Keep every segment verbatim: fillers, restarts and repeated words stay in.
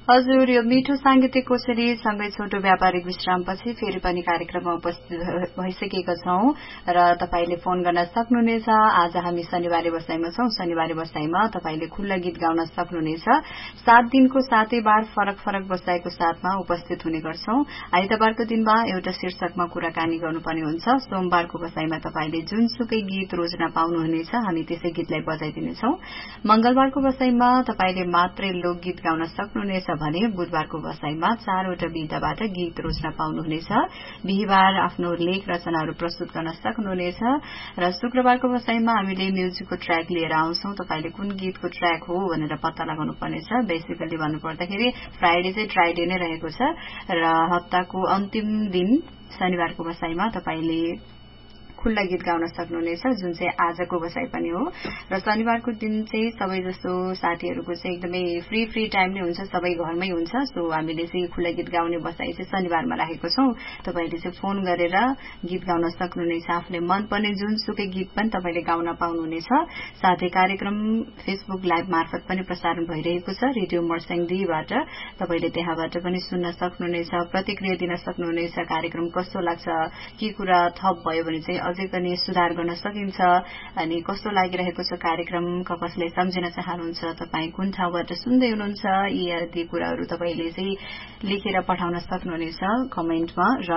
हजुर, यो मिठो सांगीतिक कोसेली सँगै छोटो व्यापारिक विश्रामपछि फेरि पनि कार्यक्रममा उपस्थित भइसकेका छौं र तपाईले फोन गर्न सक्नुहुनेछ। आज हामी शनिबारे बसाइमा छौं। शनिबारे बसाइमा तपाईले खुल्ला गीत गाउन सक्नुहुनेछ। सात दिनको सातै बार फरक फरक बसाइको साथमा उपस्थित हुने गर्छौं। आइतबारको दिनमा एउटा शीर्षकमा कुराकानी गर्नुपर्ने हुन्छ। सोमबारको बसाइमा तपाईले जुनसुकै गीत रोज्न पाउनुहुनेछ, हामी त्यसै गीतलाई बजाइदिनेछौं। मंगलबारको बसाइमा तपाईले मात्रै लोकगीत गाउन सक्नुहुनेछ भने बुधबारको बसाइमा चारवटा विधाबाट गीत रोज्न पाउनुहुनेछ। बिहीबार आफ्नो लेख रचनाहरू प्रस्तुत गर्न सक्नुहुनेछ र शुक्रबारको बसाइमा हामीले म्युजिकको ट्र्याक लिएर आउँछौं। तपाईले कुन गीतको ट्र्याक हो भनेर पत्ता लगाउनु पर्नेछ। बेसिकली भन्नुपर्दाखेरि फ्राइडे चाहिँ ड्राइडे नै रहेको छ र हप्ताको अन्तिम दिन शनिबारको बसाइमा तपाईले खुल्ला गीत गाउन सक्नुहुनेछ, जुन चाहिँ आजको बसाइ पनि हो। र शनिबारको दिन चाहिँ सबै जस्तो साथीहरूको चाहिँ एकदमै फ्री फ्री टाइम नै हुन्छ, सबै घरमै हुन्छ। सो हामीले चाहिँ खुल्ला गीत गाउने बसाइ चाहिँ शनिबारमा राखेको छौं। तपाईले चाहिँ फोन गरेर गीत गाउन सक्नुहुनेछ। आफूले मनपर्ने जुनसुकै गीत पनि तपाईले गाउन पाउनुहुनेछ। साथै कार्यक्रम फेसबुक लाइभ मार्फत पनि प्रसारण भइरहेको छ रेडियो मर्स्याङ दुईबाट। तपाईले त्यहाँबाट पनि सुन्न सक्नुहुनेछ, प्रतिक्रिया दिन सक्नुहुनेछ। कार्यक्रम कस्तो लाग्छ, के कुरा थप भयो भने चाहिँ अझै पनि सुधार गर्न सकिन्छ, अनि कस्तो लागिरहेको छ कार्यक्रम, कसले सम्झिन चाहनुहुन्छ, तपाई कुन ठाउँबाट सुन्दै हुनुहुन्छ, यी आदि कुराहरू तपाईले चाहिँ लेखेर पठाउन सक्नुहुनेछ कमेन्टमा। र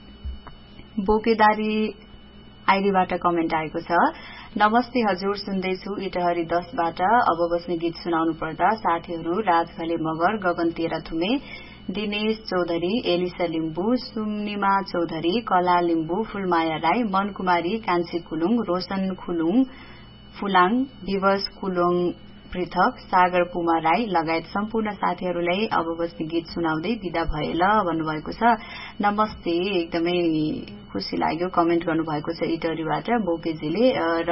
बोकेदारी आईडीबाट कमेन्ट आएको छ। नमस्ते हजुर, सुन्दैछु इटहरी दसबाट। अब बस्ने गीत सुनाउनु पर्दा साथीहरू राजघले मगर, गगन तेह्र थुमे, दिनेश चौधरी, एलिसा लिम्बू, सुम्निमा चौधरी, कला लिम्बू, फूलमाया राई, मनकुमारी, कान्छी कुलुङ, रोशन खुलुङ फुलाङ, दिवस कुलुङ पृथक, सागर पुमा राई लगायत सम्पूर्ण साथीहरूलाई अब बस्ने गीत सुनाउँदै विदा भए ल भन्नुभएको छ। नमस्ते, एकदमै खुशी लाग्यो कमेन्ट गर्नुभएको छ इटरीबाट बोकेजीले। र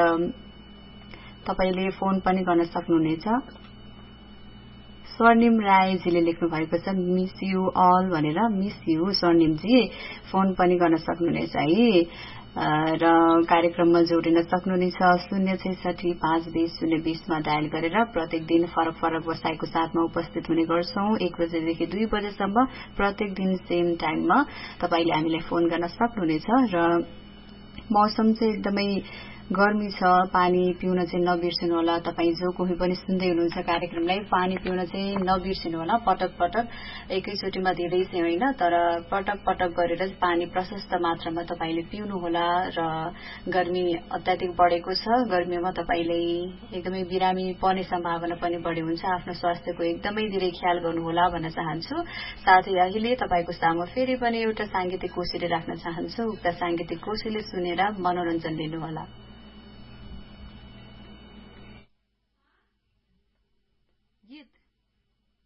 तपाईले फोन पनि गर्न सक्नुहुनेछ। स्वर्णिम राईजीले लेख्नु भएको छ मिस यू अल भनेर। मिस यू स्वर्णिमजी, फोन पनि गर्न सक्नुहुनेछ है। र कार्यक्रममा जोडिन सक्नुहुनेछ शून्य छैसठी पाँच बीस शून्य बीसमा डायल गरेर। प्रत्येक दिन फरक फरक बसाइको साथमा उपस्थित हुने गर्छौं। एक बजेदेखि दुई बजेसम्म प्रत्येक दिन सेम टाइममा तपाईले हामीलाई फोन गर्न सक्नुहुनेछ। र मौसम चाहिँ एकदमै गर्मी छ, पानी पिउन चाहिँ नबिर्सिनु होला। तपाई जो कोही पनि सुन्दै हुनुहुन्छ कार्यक्रमलाई, पानी पिउन चाहिँ नबिर्सिनु होला। पटक पटक एकैचोटीमा धेरै चाहिँ होइन, तर पटक पटक गरेर पानी प्रशस्त मात्रामा तपाईले पिउनु होला। र गर्मी अत्याधिक बढेको छ, गर्मीमा तपाईले एकदमै बिरामी पर्ने सम्भावना पनि बढी हुन्छ। आफ्नो स्वास्थ्यको एकदमै धेरै ख्याल गर्नुहोला भन्न चाहन्छु। साथै अहिले तपाईको सामु फेरि पनि एउटा सांगीतिक कोसेली राख्न चाहन्छु। उक्त सांगीतिक कोसेली सुनेर मनोरञ्जन लिनुहोला।